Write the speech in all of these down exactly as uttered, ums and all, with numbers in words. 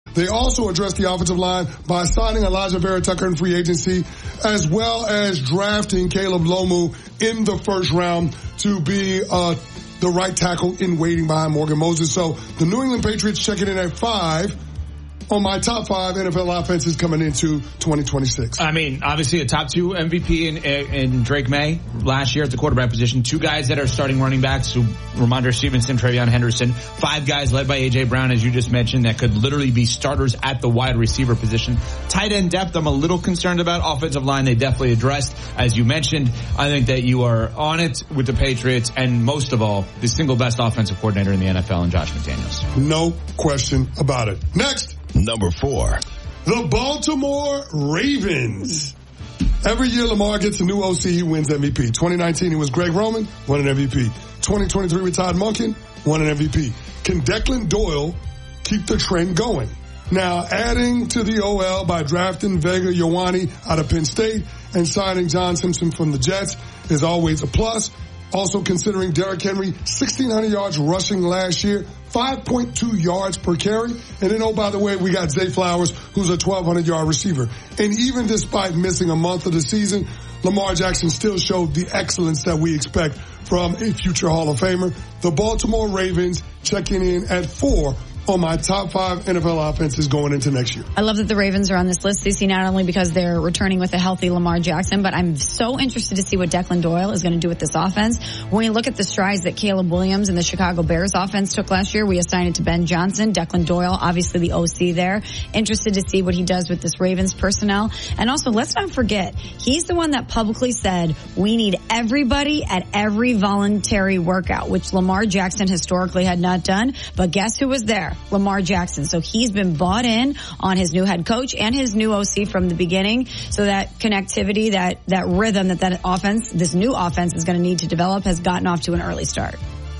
They also addressed the offensive line by signing Elijah Vera Tucker in free agency, as well as drafting Caleb Lomu in the first round to be uh the right tackle in waiting behind Morgan Moses. So the New England Patriots checking in at five on my top five N F L offenses coming into twenty twenty-six. I mean, obviously a top two M V P in, in Drake May last year at the quarterback position. Two guys that are starting running backs, who Ramondre Stevenson, Travion Henderson. Five guys led by A J Brown, as you just mentioned, that could literally be starters at the wide receiver position. Tight end depth, I'm a little concerned about. Offensive line, they definitely addressed. As you mentioned, I think that you are on it with the Patriots, and most of all, the single best offensive coordinator in the N F L in Josh McDaniels. No question about it. Next. Number four. The Baltimore Ravens. Every year Lamar gets a new O C, he wins M V P. twenty nineteen, it was Greg Roman, won an M V P. twenty twenty-three with Todd Monken, won an M V P. Can Declan Doyle keep the trend going? Now, adding to the O L by drafting Vega Ioane out of Penn State and signing John Simpson from the Jets is always a plus. Also considering Derrick Henry, sixteen hundred yards rushing last year, five point two yards per carry. And then, oh, by the way, we got Zay Flowers, who's a twelve hundred yard receiver. And even despite missing a month of the season, Lamar Jackson still showed the excellence that we expect from a future Hall of Famer. The Baltimore Ravens checking in at four on my top five N F L offenses going into next year. I love that the Ravens are on this list, Cece, not only because they're returning with a healthy Lamar Jackson, but I'm so interested to see what Declan Doyle is going to do with this offense. When we look at the strides that Caleb Williams and the Chicago Bears offense took last year, we assigned it to Ben Johnson. Declan Doyle, obviously the O C there. Interested to see what he does with this Ravens personnel. And also, let's not forget, he's the one that publicly said, we need everybody at every voluntary workout, which Lamar Jackson historically had not done. But guess who was there? Lamar Jackson. So he's been bought in on his new head coach and his new O C from the beginning. So that connectivity, that, that rhythm that that offense, this new offense is going to need to develop has gotten off to an early start.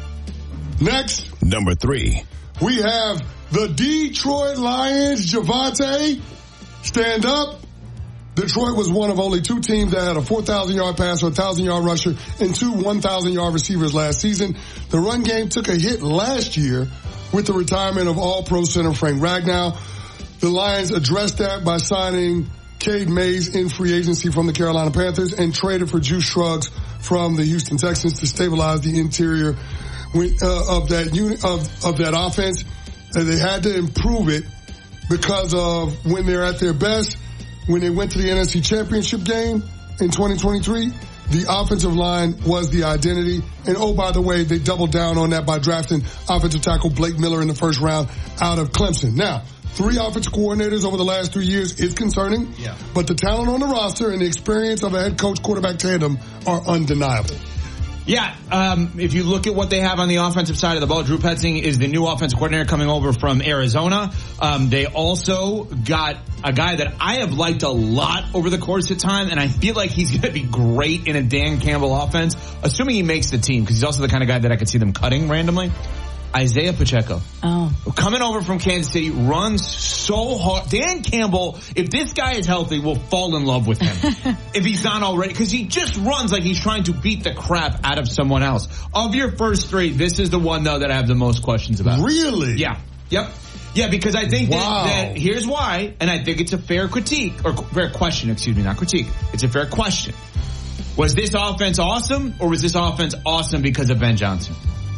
Next. Number three. We have the Detroit Lions. Javonte, stand up. Detroit was one of only two teams that had a four thousand yard passer, one thousand yard rusher, and two one thousand yard receivers last season. The run game took a hit last year with the retirement of all-pro center Frank Ragnow. The Lions addressed that by signing Cade Mays in free agency from the Carolina Panthers and traded for Juice Scruggs from the Houston Texans to stabilize the interior uh, of that unit of, of that offense. And they had to improve it because of when they're at their best. When they went to the N F C Championship game in twenty twenty-three, the offensive line was the identity. And oh, by the way, they doubled down on that by drafting offensive tackle Blake Miller in the first round out of Clemson. Now, three offensive coordinators over the last three years is concerning, yeah. But the talent on the roster and the experience of a head coach quarterback tandem are undeniable. Yeah, um, if you look at what they have on the offensive side of the ball, Drew Petzing is the new offensive coordinator coming over from Arizona. Um, they also got a guy that I have liked a lot over the course of time, and I feel like he's going to be great in a Dan Campbell offense, assuming he makes the team, because he's also the kind of guy that I could see them cutting randomly. Isaiah Pacheco. Oh. Coming over from Kansas City, runs so hard. Dan Campbell, if this guy is healthy, will fall in love with him. If he's not already, because he just runs like he's trying to beat the crap out of someone else. Of your first three, this is the one, though, that I have the most questions about. Really? Yeah. Yep. Yeah, because I think wow. that, that here's why, and I think it's a fair critique, or fair question, excuse me, not critique. It's a fair question. Was this offense awesome, or was this offense awesome because of Ben Johnson?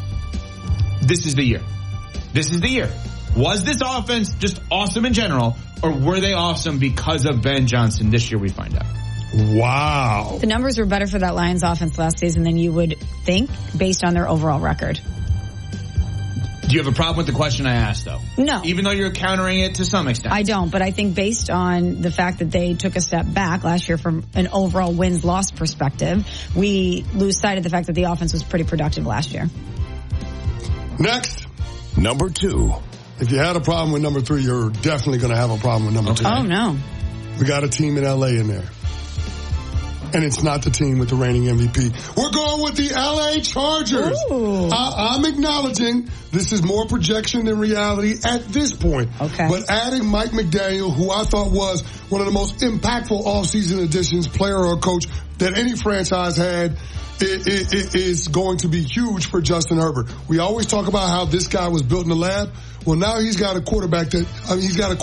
This is the year. This is the year. Was this offense just awesome in general, or were they awesome because of Ben Johnson? This year we find out. Wow. The numbers were better for that Lions offense last season than you would think based on their overall record. Do you have a problem with the question I asked, though? No. Even though you're countering it to some extent? I don't, but I think based on the fact that they took a step back last year from an overall wins-loss perspective, we lose sight of the fact that the offense was pretty productive last year. Next. Number two. If you had a problem with number three, you're definitely going to have a problem with number okay. two. Oh, no. We got a team in L A in there. And it's not the team with the reigning M V P. We're going with the L A Chargers. I, I'm acknowledging this is more projection than reality at this point. Okay. But adding Mike McDaniel, who I thought was one of the most impactful offseason additions, player or coach, that any franchise had, It, it, it is going to be huge for Justin Herbert. We always talk about how this guy was built in the lab. Well, now he's got a quarterback that, I mean, he's got a